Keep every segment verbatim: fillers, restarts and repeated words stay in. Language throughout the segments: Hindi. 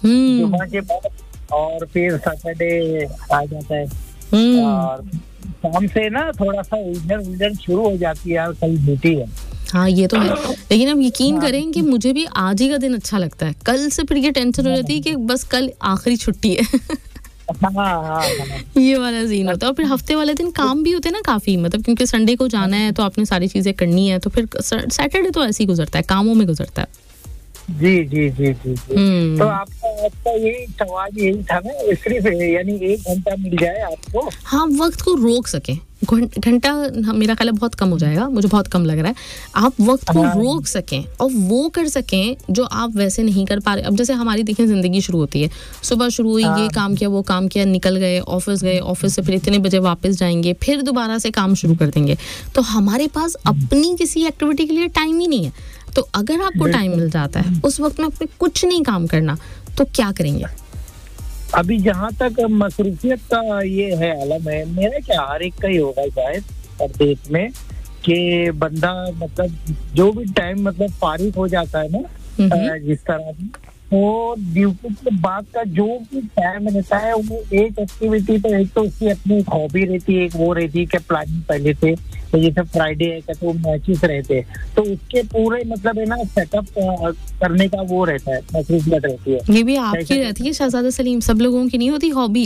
जुम्मा के बाद और फिर सैटरडे आ जाता है और शाम से ना थोड़ा सा उलझन उलझन शुरू हो जाती है, यार कल ड्यूटी है। हाँ ये तो है, लेकिन अब यकीन करें कि मुझे भी आज ही का दिन अच्छा लगता है, कल से फिर ये टेंशन हो जाती है कि बस कल आखिरी छुट्टी है। हाँ, हाँ, हाँ। ये वाला सीन होता है। और फिर हफ्ते वाले दिन काम भी होते हैं ना काफी, मतलब क्योंकि संडे को जाना है तो आपने सारी चीजें करनी है, तो फिर सैटरडे तो ऐसे ही गुजरता है, कामों में गुजरता है। जी जी जी जी जी। तो आपका आपका यही सवाल यही था ना, सिर्फ यानी एक घंटा मिल जाए आपको, हाँ वक्त को रोक सके, घंटा मेरा ख्याल है बहुत कम हो जाएगा, मुझे बहुत कम लग रहा है, आप वक्त को हाँ। रोक सकें और वो कर सकें जो आप वैसे नहीं कर पा रहे। अब जैसे हमारी देखें जिंदगी शुरू होती है, सुबह शुरू हुई, हाँ। ये काम किया वो काम किया, निकल गए ऑफिस गए, ऑफिस से फिर इतने बजे वापस जाएंगे, फिर दोबारा से काम शुरू कर देंगे, तो हमारे पास अपनी किसी एक्टिविटी के लिए टाइम ही नहीं है। तो अगर आपको टाइम मिल जाता है उस वक्त में आपको कुछ नहीं काम करना, तो क्या करेंगे? अभी जहाँ तक मसरूफियत का ये है आलम है, मेरा क्या हर एक का ही होगा शायद और देश में, कि बंदा मतलब जो भी टाइम मतलब फारिग हो जाता है ना जिस तरह की, वो ड्यूटी के बाद का जो भी टाइम रहता है वो एक एक्टिविटी, तो एक तो उसकी अपनी एक हॉबी रहती है, एक वो रहती है कि प्लानिंग पहले से, तो जैसे फ्राइडे है कहते वो मैचेस रहते हैं, तो उसके पूरे मतलब है ना सेटअप करने का वो रहता है, मसरूफियत रहती है। ये भी आपकी रहती है शहजादा सलीम, सब लोगों की नहीं होती हॉबी।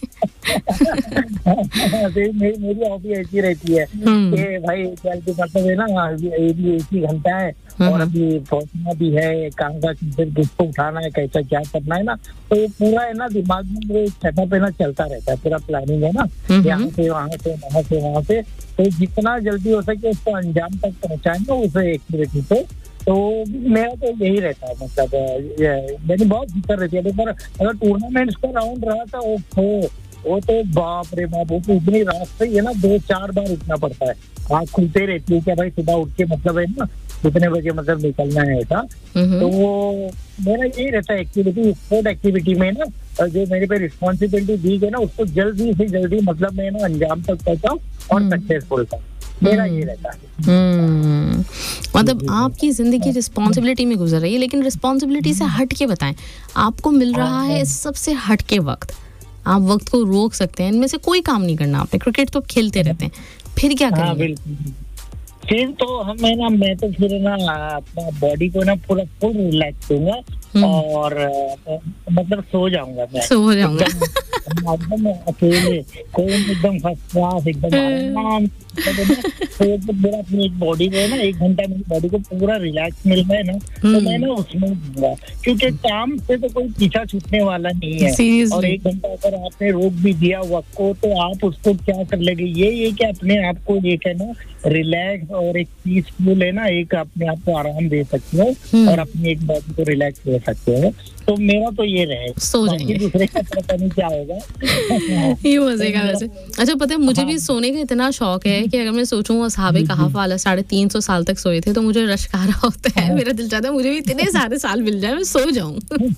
मेरी मेरी हॉबी ऐसी रहती है कि भाई जल्दी मतलब है ना, एक ही घंटा है और अभी पहुंचना भी है, काम का किसको उठाना है, कैसा क्या करना है ना, तो ये पूरा है ना दिमाग में वो सेटअप है ना चलता रहता है, पूरा प्लानिंग है ना, यहाँ से वहाँ से वहाँ से वहाँ से, तो जितना जल्दी हो सके उसको अंजाम तक पहुँचाए ना उस एक्टिविटी पे। तो मेरा तो यही रहता है, मतलब मेरी बहुत फिक्र रहती है। पर अगर टूर्नामेंट्स का राउंड रहा था वो हो वो तो बाप रे बाप, वो तो इतनी रात से ही है ना दो चार बार उठना पड़ता है, आँख खुलते रहती है कि भाई सुबह उठ के मतलब है ना कितने बजे मतलब निकलना है ऐसा। तो वो मेरा यही रहता है एक्टिविटी, स्पोर्ट एक्टिविटी में ना जो मेरे पे रिस्पॉन्सिबिलिटी दी गई ना उसको जल्दी से जल्दी मतलब मैं ना अंजाम तक पहुंचाऊं और सक्सेसफुल था, मेरा ये रहता है। मतलब आपकी जिंदगी रिस्पॉन्सिबिलिटी में गुजर रही है, लेकिन रिस्पॉन्सिबिलिटी से हट के बताएं, आपको मिल रहा है सबसे हट के वक्त, आप वक्त को रोक सकते हैं, इनमें से कोई काम नहीं करना आपने, क्रिकेट तो खेलते रहते हैं, फिर क्या करेंगे? फिर तो हम है ना, मैं तो फिर ना अपना बॉडी को ना पूरा फुल रिलैक्स दूंगा और मतलब सो जाऊंगा, मैं सो जाऊंगा एकदम अकेले, कोई एकदम फर्स्ट क्लास एकदम आराम, तो मेरा अपनी एक बॉडी को ना एक घंटा मेरी बॉडी को पूरा रिलैक्स मिल रहा है ना, तो मैं ना उसमें दूंगा, क्योंकि काम से तो कोई पीछा छूटने वाला नहीं है। और एक घंटा अगर आपने रोक भी दिया वक्त को, तो आप उसको क्या कर लेंगे, ये ये कि अपने आप को एक है ना रिलैक्स और एक पीसफुल है ना, एक अपने आप को आराम दे सकते हो और अपनी एक बॉडी को रिलैक्स दे सकते हो। तो मेरा तो ये रहे, सो जाएंगे, दूसरे का पता नहीं क्या होगा। ये मजेगा वैसे। अच्छा पता है मुझे हाँ। भी सोने का इतना शौक है कि अगर मैं सोचूं असहाबे कहफ वाला साढ़े तीन सौ साल तक सोए थे, तो मुझे रश आ रहा होता है, मेरा दिल चाहता है मुझे भी इतने सारे साल मिल जाए, मैं सो जाऊं।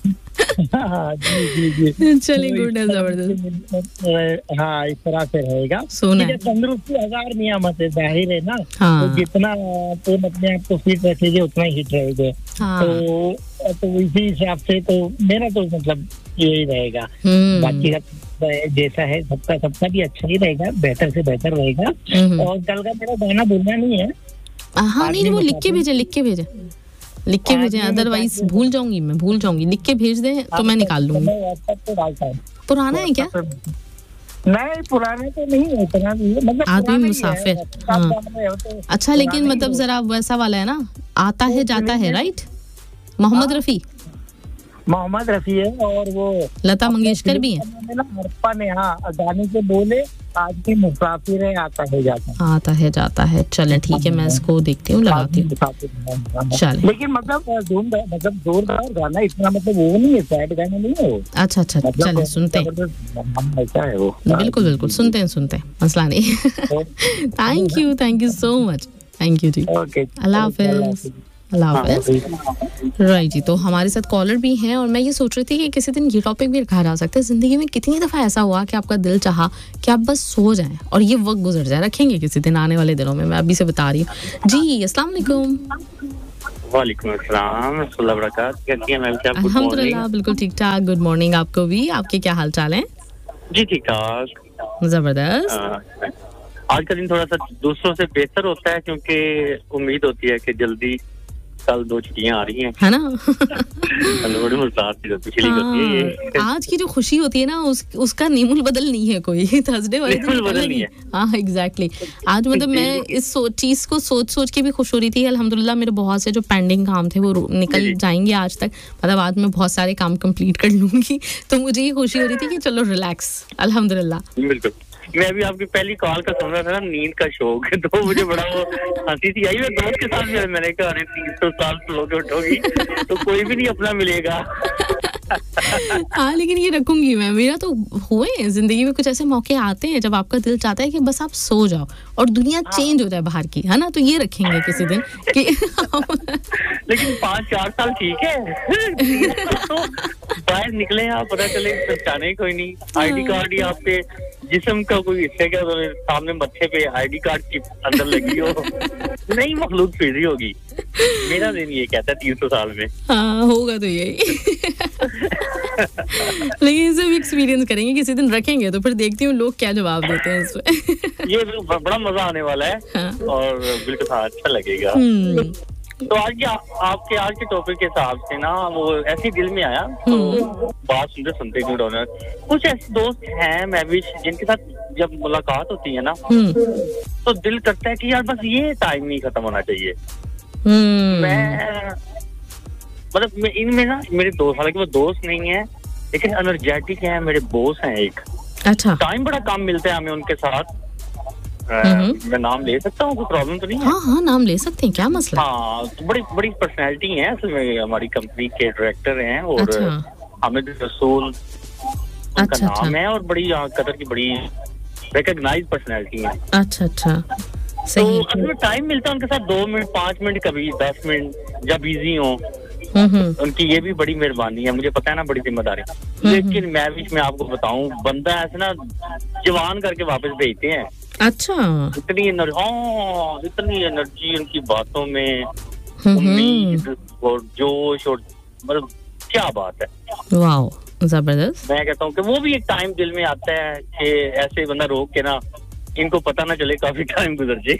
चलिए गुड है, जबरदस्त। हाँ इस तरह से रहेगा, सोना है। तंदुरुस्ती हजार नियामत है, जाहिर है ना, हाँ। तो जितना तो अपने आप को फिट रखेंगे उतना ही हिट रहेंगे। हाँ। तो तो इसी हिसाब से तो मेरा तो मतलब यही रहेगा, बाकी जैसा है सबका सबका भी अच्छा ही रहेगा, बेहतर से बेहतर रहेगा। और कल का मेरा गाना बोलना नहीं है। हाँ नहीं वो लिख के भेजे, लिख के भेजे लिख के भेजे अदरवाइज भूल जाऊंगी मैं, भूल जाऊंगी। लिख के भेज दें तो मैं निकाल लूंगी। पुराना है क्या? नहीं पुराने तो नहीं है, इतना भी मतलब आदमी मुसाफिर। हाँ। अच्छा लेकिन मतलब जरा वैसा वाला है ना, आता है जाता है, राइट? मोहम्मद रफी मोहम्मद रफी है और वो लता मंगेशकर भी है। हरप्पा ने हाँ गाने के बोले, आज की मुसाफिर है, आता है जाता है, आता है जाता है। चले ठीक है, मैं इसको देखती हूँ, लगाती हूँ। चले लेकिन मतलब मतलब जोरदार गाना, इतना मतलब वो नहीं है, सैड गाना नहीं है वो। अच्छा अच्छा चले सुनते हैं, ऐसा है वो। बिल्कुल बिल्कुल सुनते हैं सुनते हैं, मसला नहीं। Thank you thank you so much, thank you ji. Okay Allah Hafiz. Right जी, तो हमारे साथ कॉलर भी हैं और मैं ये सोच रही थी कि किसी दिन ये टॉपिक भी रखा जा सकता है, जिंदगी में कितनी दफ़ा ऐसा हुआ कि आपका दिल चाहा कि आप बस सो जाएं और ये वक्त गुजर जाए। रखेंगे किसी दिन आने वाले दिनों में, मैं अभी से बता रही हूँ जी। अस्सलाम वालेकुम। वालेकुम अस्सलाम वरहमतुल्लाहि वबरकातुहू। कैसी हैं मैम? क्या? अल्हम्दुलिल्लाह बिल्कुल ठीक ठाक। गुड मॉर्निंग आपको भी। आपके क्या हाल चाल हैं? जी ठीक ठाक। जबरदस्त। आज का दिन थोड़ा सा दूसरों से बेहतर होता है क्योंकि उम्मीद होती है कि जल्दी कल दो छुट्टियां आ रही हैं, है ना? बड़ी मुस्कुराहट सी होती है, होती है ये। आज की जो खुशी होती है ना उस, उसका नीमुल बदल नहीं है कोई। थर्सडे वाले दिन बदल नहीं है। हाँ एग्जैक्टली। आज मतलब मैं इस चीज को सोच सोच के भी खुश हो रही थी। अल्हम्दुलिल्लाह मेरे बहुत से जो पेंडिंग काम थे वो निकल जाएंगे आज तक। मतलब आज मैं बहुत सारे काम कंप्लीट कर लूंगी, तो मुझे ये खुशी हो रही थी कि चलो रिलैक्स। अल्हम्दुलिल्लाह। बिल्कुल। मैं अभी आपकी पहली कॉल का सुन रहा था ना, नींद का शौक, तो मुझे बड़ा वो हंसी सी आई। मैं दोस्त के साथ भी मैंने कहा अरे तीन सौ साल सो के उठोगी तो कोई भी नहीं अपना मिलेगा। हाँ लेकिन ये रखूंगी मैं। मेरा तो हुए जिंदगी में कुछ ऐसे मौके आते हैं जब आपका दिल चाहता है कि बस आप सो जाओ और दुनिया हाँ। चेंज हो जाए बाहर की, है ना? तो ये रखेंगे किसी दिन कि लेकिन पाँच चार साल ठीक है। तो बाहर निकले आप, पता चले पहचाने ही कोई नहीं। आईडी कार्ड ही आपके जिस्म का कोई हिस्से का सामने मत्थे पे आईडी कार्ड की अंदर लगी हो, नई मखलूक फिर रही होगी। मेरा दिन ये कहता है तीन सौ साल में। हाँ होगा तो यही। लेकिन इसे भी एक्सपीरियंस करेंगे किसी दिन, रखेंगे तो फिर देखती हूँ लोग क्या जवाब देते हैं इसमें। ये बड़ा मजा आने वाला है। हाँ। और बिल्कुल हाँ अच्छा लगेगा। तो आज क्या आपके आज के टॉपिक के हिसाब से ना वो ऐसे दिल में आया, तो बात सुनते सुनते गुड ऑनर कुछ ऐसे दोस्त हैं मैं भी जिनके साथ जब मुलाकात होती है ना तो दिल करता है कि यार बस ये टाइम नहीं खत्म होना चाहिए। मैं मतलब इनमें ना मेरे दोस्त, हालांकि वो दोस्त नहीं है लेकिन एनर्जेटिक है, मेरे बॉस हैं एक। अच्छा। टाइम बड़ा कम मिलता है हमें उनके साथ। मैं नाम ले सकता हूँ, कोई प्रॉब्लम तो नहीं है? हाँ हाँ नाम ले सकते हैं, क्या मसला? हाँ तो बड़ी बड़ी पर्सनैलिटी है असल में, हमारी कंपनी के डायरेक्टर हैं और अच्छा। हामिद रसूल उनका अच्छा, नाम अच्छा। है और बड़ी कदर की बड़ी रिकॉग्नाइज्ड पर्सनैलिटी है। अच्छा अच्छा सही। तो असल में टाइम मिलता है उनके साथ दो मिनट पाँच मिनट कभी दस मिनट जब बिजी हो, उनकी ये भी बड़ी मेहरबानी है। मुझे पता है ना बड़ी जिम्मेदारी, लेकिन मैं भी मैं आपको बताऊं बंदा ऐसे ना जवान करके वापस भेजते हैं। अच्छा। इतनी एनर्जी, हाँ इतनी एनर्जी उनकी बातों में, उम्मीद और जोश और मतलब क्या बात है। वाओ जबरदस्त। मैं कहता हूँ कि वो भी एक टाइम दिल में आता है कि ऐसे बंदा रोक के ना इनको पता ना चले काफी टाइम गुजर जाए।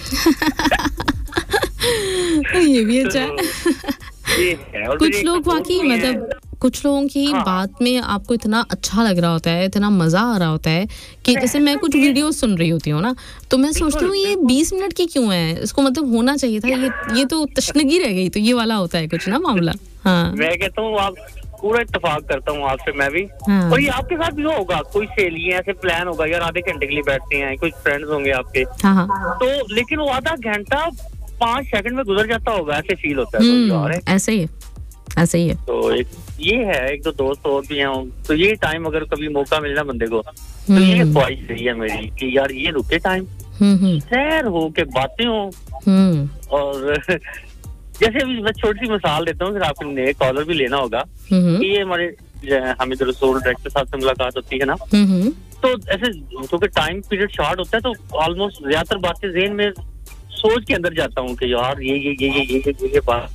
ये भी अच्छा है। कुछ लोग वाकई मतलब कुछ लोगों की हाँ। बात में आपको इतना अच्छा लग रहा होता है, इतना मजा आ रहा होता है कि जैसे मैं कुछ वीडियो सुन रही होती हूँ ना तो मैं सोचती हूँ ये बीस मिनट की क्यों है, इसको मतलब होना चाहिए था ये ये तो तशनगी रह गई। तो ये वाला होता है कुछ ना मामला। हाँ मैं कहता हूँ आप पूरा इत्तेफाक करता हूँ आपसे मैं भी। हाँ। और ये आपके साथ भी होगा, कोई सहेली ऐसे प्लान होगा यार आधे घंटे के लिए बैठते हैं, कुछ फ्रेंड्स होंगे आपके। हाँ। तो लेकिन वो आधा घंटा पाँच सेकंड में गुजर जाता होगा, ऐसे फील होता है। तो यार ऐसे ही है, ऐसे ही है। तो एक ये है, एक दो दोस्त और भी हैं, तो ये टाइम अगर कभी मौका मिलना बंदे को तो ये ख्वाहिश रही है मेरी कि यार ये रुके टाइम, सैर हो के बातें हो। और जैसे अभी मैं छोटी सी मिसाल देता हूँ, फिर आपको नए कॉलर भी लेना होगा। ये हमारे हामिद रसूल डायरेक्टर साहब से मुलाकात होती है ना, तो ऐसे क्योंकि टाइम पीरियड शॉर्ट होता है तो ऑलमोस्ट ज्यादातर बातें ज़हन में सोच के अंदर जाता हूँ कि यार ये ये ये ये ये ये, ये बात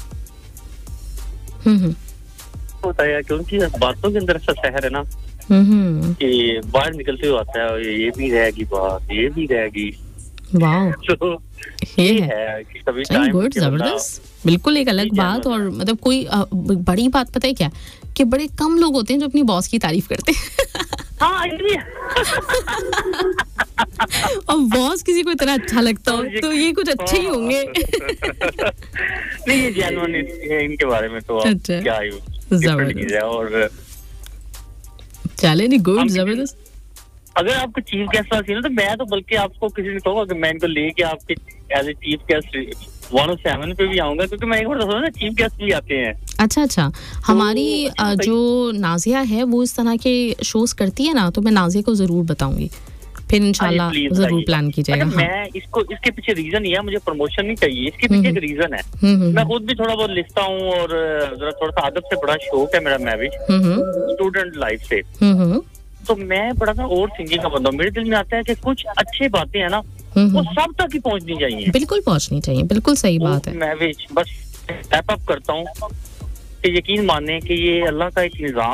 होता है, क्योंकि बातों के अंदर ऐसा शहर है ना कि बाहर निकलते हुए आता है ये भी रहेगी बात, ये भी रहेगी। वाह तो ये है कि कभी टाइम गुड जबरदस्त, बिल्कुल एक अलग बात। और मतलब कोई आ, बड़ी बात पता है क्या कि बड़े कम लोग होते हैं जो अपनी बॉस की तारीफ करते हैं। हाँ और बॉस किसी को इतना अच्छा लगता हो तो ये कुछ अच्छे ही होंगे। नहीं ये जेन्युइन है इनके बारे में तो अच्छा। क्या ही जबरदस्त और चले नहीं गुड जबरदस्त। अगर आपको चीफ गेस्ट आती है ना तो मैं तो बल्कि आपको किसी ने कहूँगा कि मैं इनको लेके आपके as a chief guest one O seven पे भी आऊंगा, क्योंकि मैं एक बार ना चीफ गेस्ट भी आते हैं। अच्छा अच्छा तो, हमारी तो, जो नाजिया है वो इस तरह के शोज करती है ना, तो मैं नाजिया को जरूर बताऊंगी, फिर इंशाल्लाह जरूर प्लान कीजिएगा। हाँ। मैं इसको इसके पीछे रीजन ये है, मुझे प्रमोशन नहीं चाहिए, इसके पीछे एक रीजन है। मैं खुद भी थोड़ा बहुत लिखता हूँ और जरा थोड़ा सा अदब से बड़ा शौक है मेरा, मैं भी स्टूडेंट लाइफ से। तो मैं बड़ा सा ओवर थिंकिंग का बंदा हूँ, मेरे दिल में आता है कि कुछ अच्छी बातें है ना वो सब तक ही पहुंचनी चाहिए, बिल्कुल पहुंचनी चाहिए, बिल्कुल सही बात है। मैं भी बस स्टेप अप करता हूँ कि यकीन माने कि ये अल्लाह का एक निजाम